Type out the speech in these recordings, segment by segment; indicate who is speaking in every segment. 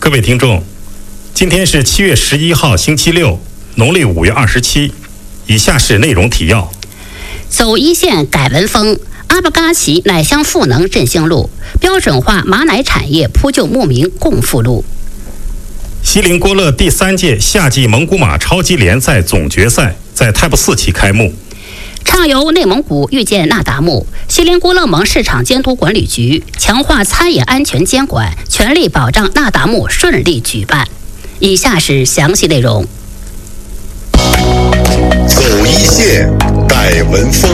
Speaker 1: 各位听众，今天是7月11号星期六，农历5月27。以下是内容提要：
Speaker 2: 走一线改文风，阿巴嘎奇奶香赋能振兴路，标准化马奶产业铺就牧民共富路。
Speaker 1: 锡林郭勒第3届夏季蒙古马超级联赛总决赛在泰布寺旗开幕。
Speaker 2: 畅游内蒙古遇见那达慕，锡林郭勒盟市场监督管理局强化餐饮安全监管，全力保障那达慕顺利举办。以下是详细内容。
Speaker 3: 走一线，改文风。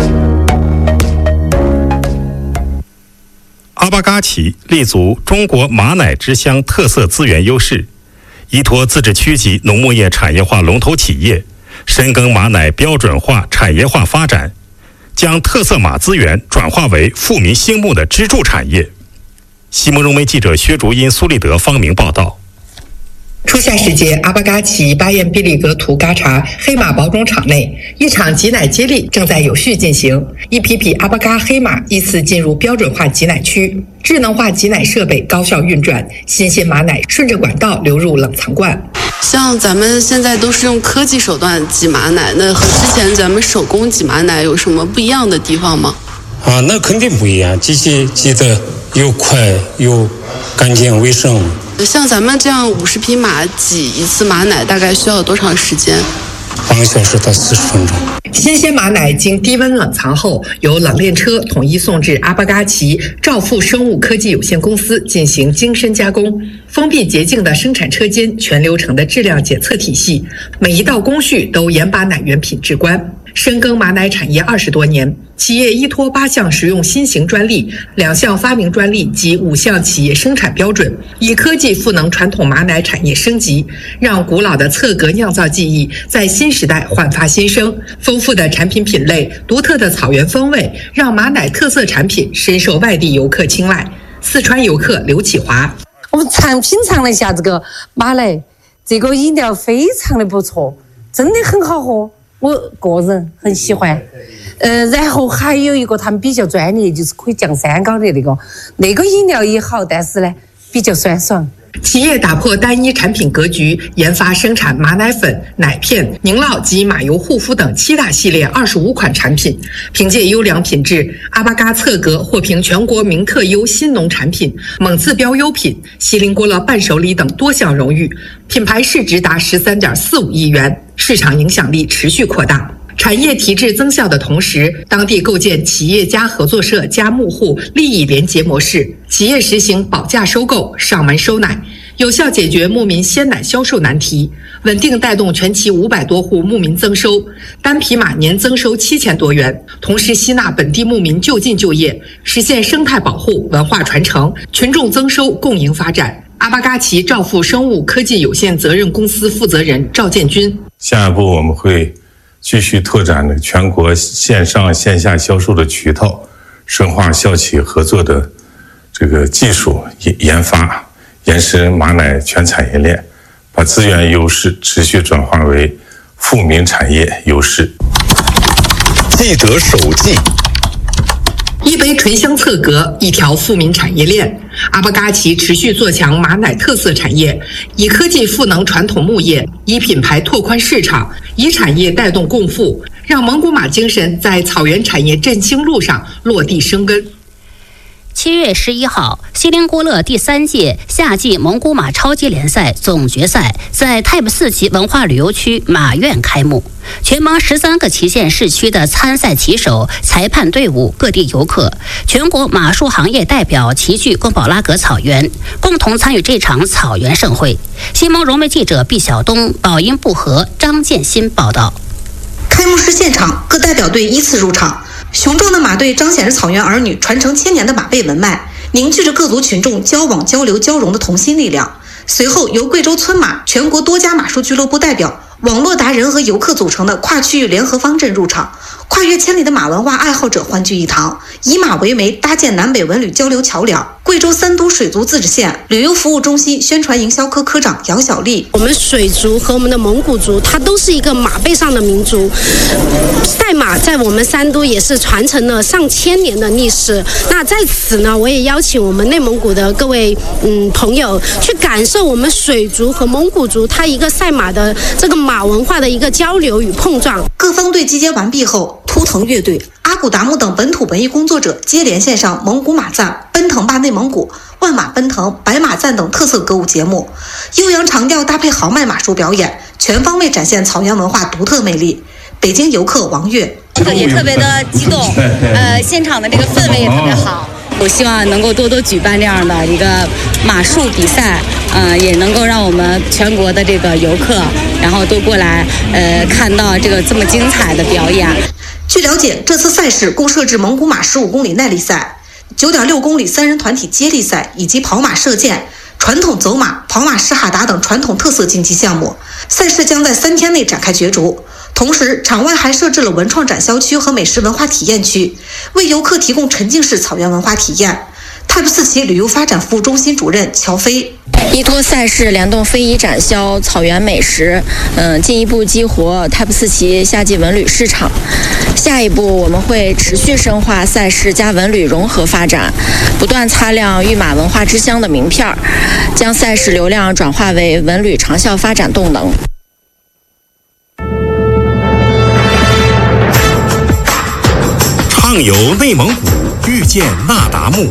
Speaker 1: 阿巴嘎奇立足中国马奶之乡特色资源优势，依托自治区级农牧业产业化龙头企业，深耕马奶标准化产业化发展，将特色马资源转化为富民兴牧的支柱产业。西蒙融媒记者薛竹音、苏立德、方明报道。
Speaker 4: 初夏时节，阿巴嘎奇巴彦毕利格图嘎查黑马保种场内，一场挤奶接力正在有序进行。一批批阿巴嘎黑马依次进入标准化挤奶区，智能化挤奶设备高效运转，新鲜马奶顺着管道流入冷藏罐。
Speaker 5: 像咱们现在都是用科技手段挤马奶，那和之前咱们手工挤马奶有什么不一样的地方吗？
Speaker 6: 那肯定不一样，机器挤得又快又干净卫生。
Speaker 5: 像咱们这样50匹马挤一次马奶大概需要多长时间
Speaker 6: ？2个小时到40分钟。
Speaker 4: 新鲜马奶经低温冷藏后，由冷链车统一送至阿巴嘎奇兆富生物科技有限公司进行精深加工。封闭洁净的生产车间，全流程的质量检测体系，每一道工序都严把奶源品质关。深耕马奶产业20多年，企业依托8项实用新型专利、2项发明专利及5项企业生产标准，以科技赋能传统马奶产业升级，让古老的侧格酿造技艺在新时代焕发新生。丰富的产品品类、独特的草原风味，让马奶特色产品深受外地游客青睐。四川游客刘启华：
Speaker 7: 我们品尝了一下这个马奶，这个饮料非常的不错，真的很好喝。我个人很喜欢，然后还有一个他们比较专业，就是可以降三高的那个饮料也好，但是呢比较酸爽。
Speaker 4: 企业打破单一产品格局，研发生产马奶粉、奶片、凝酪及马油护肤等7大系列25款产品，凭借优良品质，阿巴嘎侧格获评全国名特优新农产品、蒙自标优品、锡林郭勒伴手礼等多项荣誉，品牌市值达13.45亿元，市场影响力持续扩大。产业提质增效的同时，当地构建企业加合作社加牧户利益联结模式，企业实行保价收购、上门收奶，有效解决牧民鲜奶销售难题，稳定带动全旗500多户牧民增收，单匹马年增收7000多元，同时吸纳本地牧民就近就业，实现生态保护、文化传承、群众增收共赢发展。阿巴嘎奇兆富生物科技有限责任公司负责人赵建军：
Speaker 8: 下一步我们会继续拓展全国线上线下销售的渠道，深化校企合作的这个技术研发，延伸马奶全产业链，把资源优势持续转化为富民产业优势。
Speaker 3: 记者手记：
Speaker 4: 一杯醇香侧格，一条富民产业链。阿巴嘎奇持续做强马奶特色产业，以科技赋能传统牧业，以品牌拓宽市场，以产业带动共富，让蒙古马精神在草原产业振兴路上落地生根。
Speaker 2: 7月11号，锡林郭勒第3届夏季蒙古马超级联赛总决赛在泰布寺旗文化旅游区马院开幕。全盟13个旗县市区的参赛骑手、裁判队伍、各地游客、全国马术行业代表齐聚贡宝拉格草原，共同参与这场草原盛会。西蒙融媒记者毕晓东、宝音不和、张建新报道。
Speaker 9: 开幕式现场，各代表队依次入场。雄壮的马队彰显着草原儿女传承1000年的马背文脉，凝聚着各族群众交往、交流、交融的同心力量。随后，由贵州村马、全国多家马术俱乐部代表、网络达人和游客组成的跨区域联合方阵入场，跨越千里的马文化爱好者欢聚一堂，以马为媒，搭建南北文旅交流桥梁， 贵州三都水族自治县旅游服务中心宣传营销科科长杨小丽：
Speaker 10: 我们水族和我们的蒙古族，它都是一个马背上的民族。赛马在我们三都也是传承了上千年的历史。那在此呢，我也邀请我们内蒙古的各位朋友去感受我们水族和蒙古族它一个赛马的这个马文化的一个交流与碰撞。
Speaker 9: 各方队集结完毕后，图腾乐队、阿古达木等本土文艺工作者接连献上蒙古马赞、奔腾吧内蒙古、万马奔腾、白马赞等特色歌舞节目，悠扬长调搭配豪迈马术表演，全方位展现草原文化独特魅力。北京游客王悦：
Speaker 11: 也特别的激动，现场的这个氛围也特别好。我希望能够多多举办这样的一个马术比赛，也能够让我们全国的这个游客，然后都过来，看到这个这么精彩的表演。
Speaker 9: 据了解，这次赛事共设置蒙古马15公里耐力赛、9.6公里3人团体接力赛以及跑马射箭、传统走马、跑马施哈达等传统特色竞技项目。赛事将在3天内展开角逐。同时，场外还设置了文创展销区和美食文化体验区，为游客提供沉浸式草原文化体验。Type 4期旅游发展服务中心主任乔飞：
Speaker 12: 依托赛事联动非遗展销、草原美食，进一步激活 Type 4期夏季文旅市场。下一步，我们会持续深化赛事加文旅融合发展，不断擦亮御马文化之乡的名片，将赛事流量转化为文旅长效发展动能。
Speaker 1: 畅游内蒙古，遇见那达慕。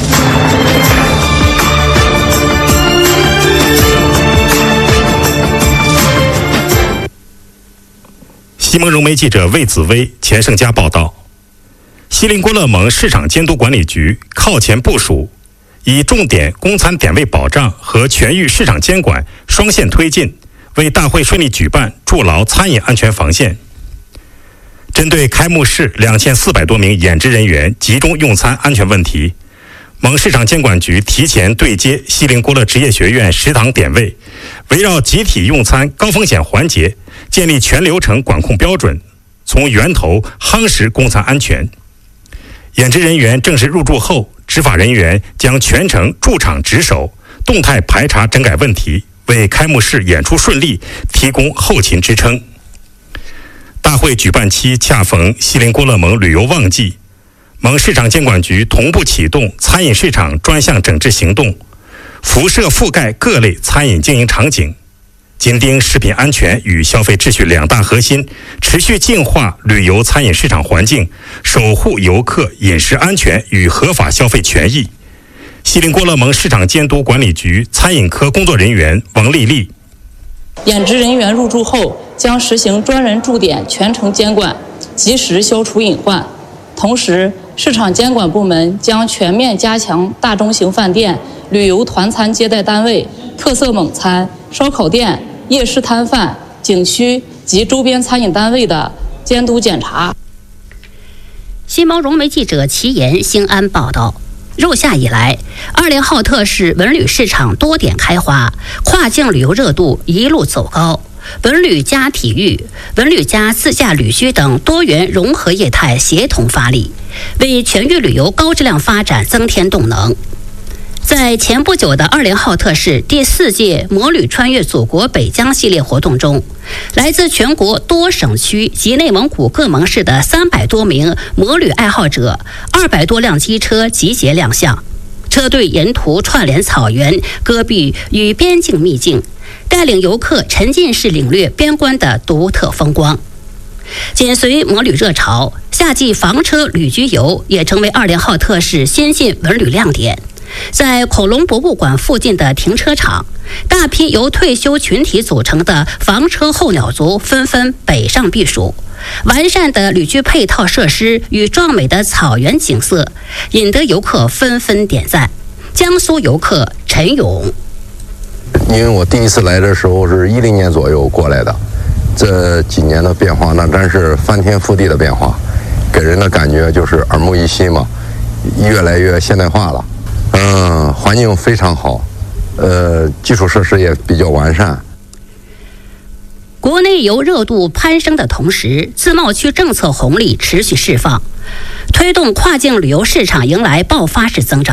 Speaker 1: 西蒙融媒记者魏子薇、钱胜佳报道，锡林郭勒盟市场监督管理局靠前部署，以重点供餐点位保障和全域市场监管双线推进，为大会顺利举办筑牢餐饮安全防线。针对开幕式2400多名演职人员集中用餐安全问题，盟市场监管局提前对接锡林郭勒职业学院食堂点位，围绕集体用餐高风险环节建立全流程管控标准，从源头夯实供餐安全。演职人员正式入驻后，执法人员将全程驻场值守，动态排查整改问题，为开幕式演出顺利提供后勤支撑。大会举办期恰逢锡林郭勒盟旅游旺季，盟市场监管局同步启动餐饮市场专项整治行动，辐射覆盖各类餐饮经营场景，紧盯食品安全与消费秩序两大核心，持续净化旅游餐饮市场环境，守护游客饮食安全与合法消费权益。锡林郭勒盟市场监督管理局餐饮科工作人员王丽丽：
Speaker 13: 演职人员入驻后，将实行专人驻点全程监管，及时消除隐患。同时，市场监管部门将全面加强大中型饭店、旅游团餐接待单位、特色蒙餐、烧烤店、夜市摊贩、景区及周边餐饮单位的监督检查。
Speaker 2: 西蒙融媒记者齐岩、兴安报道。入夏以来，20号特市文旅市场多点开花，跨境旅游热度一路走高。文旅加体育、文旅加自驾旅居等多元融合业态协同发力，为全域旅游高质量发展增添动能。在前不久的20号特市第4届摩旅穿越祖国北疆系列活动中，来自全国多省区及内蒙古各盟市的300多名摩旅爱好者，200多辆机车集结亮相。车队沿途串联草原、戈壁与边境秘境，带领游客沉浸式领略边关的独特风光。紧随摩旅热潮，夏季房车旅居游也成为20号特市新晋文旅亮点。在恐龙博物馆附近的停车场，大批由退休群体组成的房车候鸟族纷纷北上避暑。完善的旅居配套设施与壮美的草原景色，引得游客纷纷点赞。江苏游客陈勇：
Speaker 14: 因为我第一次来的时候是10年左右过来的，这几年的变化那真是翻天覆地的变化，给人的感觉就是耳目一新嘛，越来越现代化了。环境非常好，基础设施也比较完善。
Speaker 2: 国内游热度攀升的同时，自贸区政策红利持续释放，推动跨境旅游市场迎来爆发式增长。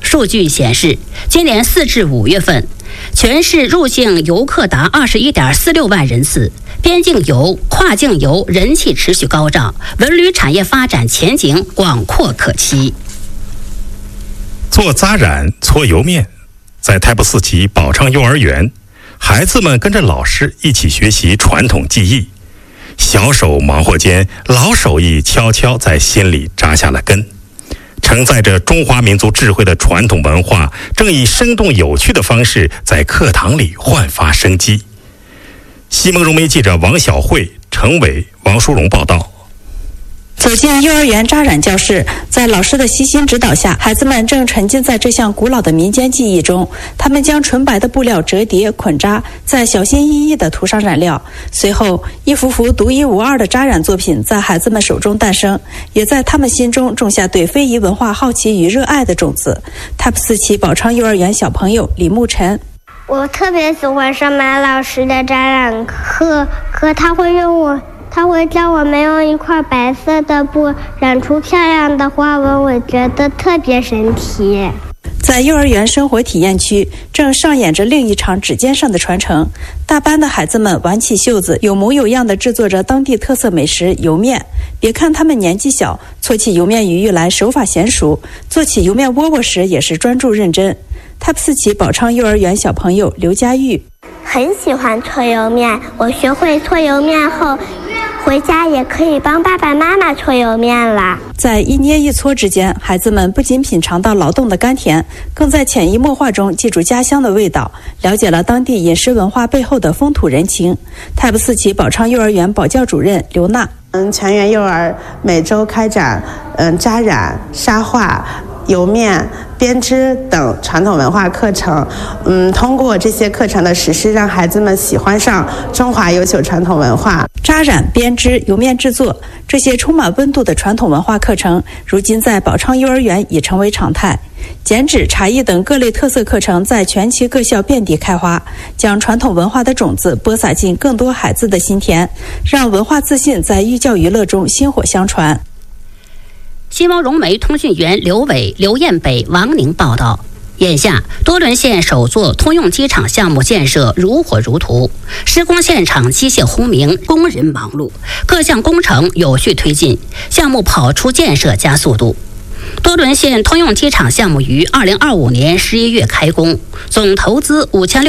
Speaker 2: 数据显示，今年4至5月份，全市入境游客达21.46万人次，边境游、跨境游人气持续高涨，文旅产业发展前景广阔可期。
Speaker 1: 做扎染、搓油面，在台北4期宝昌幼儿园，孩子们跟着老师一起学习传统技艺，小手忙活间，老手艺悄悄在心里扎下了根。承载着中华民族智慧的传统文化，正以生动有趣的方式在课堂里焕发生机。西蒙融媒记者王小慧、程伟、王淑荣报道。
Speaker 15: 走进幼儿园扎染教室，在老师的悉心指导下，孩子们正沉浸在这项古老的民间技艺中。他们将纯白的布料折叠捆扎，再小心翼翼地涂上染料，随后一幅幅独一无二的扎染作品在孩子们手中诞生，也在他们心中种下对非遗文化好奇与热爱的种子。TOP 4期宝昌幼儿园小朋友李慕晨，
Speaker 16: 我特别喜欢上马老师的扎染课，他会教我们用一块白色的布染出漂亮的花纹，我觉得特别神奇。
Speaker 15: 在幼儿园生活体验区，正上演着另一场指尖上的传承。大班的孩子们挽起袖子，有模有样地制作着当地特色美食油面。别看他们年纪小，搓起油面鱼来手法娴熟，做起油面窝窝时也是专注认真。TOP 4期宝昌幼儿园小朋友刘佳玉，
Speaker 16: 很喜欢搓油面，我学会搓油面后，回家也可以帮爸爸妈妈搓油面了。
Speaker 15: 在一捏一搓之间，孩子们不仅品尝到劳动的甘甜，更在潜移默化中记住家乡的味道，了解了当地饮食文化背后的风土人情。TOP 4期宝昌幼儿园保教主任刘娜，
Speaker 17: 全园幼儿每周开展扎染、沙画、油面、编织等传统文化课程，通过这些课程的实施，让孩子们喜欢上中华优秀传统文化。
Speaker 15: 扎染、编织、油面制作，这些充满温度的传统文化课程，如今在宝昌幼儿园已成为常态。剪纸、茶艺等各类特色课程在全期各校遍地开花，将传统文化的种子播撒进更多孩子的心田，让文化自信在寓教于乐中薪火相传。
Speaker 2: 西蒙融媒通讯员刘伟、刘彦北、王宁报道。眼下，多伦县首座通用机场项目建设如火如荼，施工现场机械轰鸣，工人忙碌，各项工程有序推进，项目跑出建设加速度。多伦县通用机场项目于2025年11月开工，总投资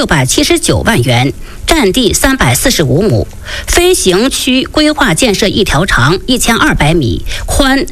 Speaker 2: 5679万元，占地345亩，飞行区规划建设一条长1200米、宽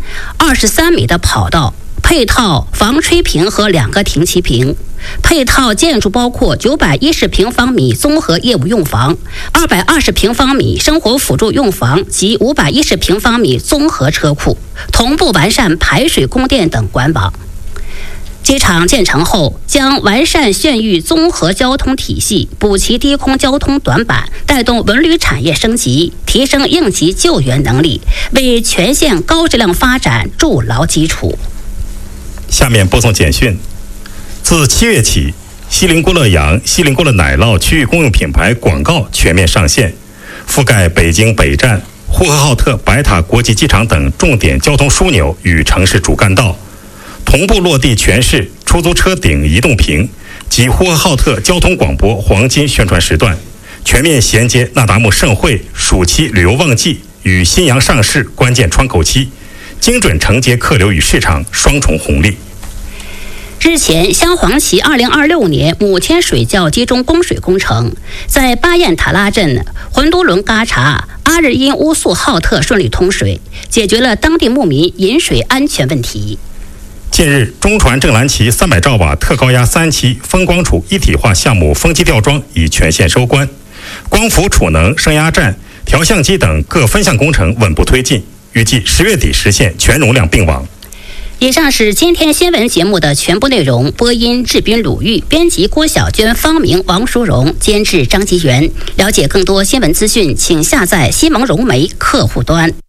Speaker 2: 23米的跑道，配套防吹屏和2个停机坪。配套建筑包括910平方米综合业务用房、220平方米生活辅助用房及510平方米综合车库，同步完善排水、供电等管网。机场建成后，将完善县域综合交通体系，补齐低空交通短板，带动文旅产业升级，提升应急救援能力，为全县高质量发展筑牢基础。
Speaker 1: 下面播送简讯。自7月起，锡林郭勒洋、锡林郭勒奶酪区域公用品牌广告全面上线，覆盖北京北站、呼和浩特白塔国际机场等重点交通枢纽与城市主干道，同步落地全市出租车顶移动屏及呼和浩特交通广播黄金宣传时段，全面衔接那达慕盛会暑期旅游旺季与新阳上市关键窗口期，精准承接客流与市场双重红利。
Speaker 2: 日前，镶黄旗2026年母亲水窖集中供水工程在巴彦塔拉镇浑都伦嘎查阿日因乌素浩特顺利通水，解决了当地牧民饮水安全问题。
Speaker 1: 近日，中传正蓝旗300兆瓦特高压3期风光储一体化项目风机吊装已全线收官，光伏储能、升压站、调相机等各分项工程稳步推进，预计10月底实现全容量并网。
Speaker 2: 以上是今天新闻节目的全部内容。播音志斌、鲁豫，编辑郭小娟、方明、王淑荣，监制张吉元。了解更多新闻资讯，请下载西蒙融媒客户端。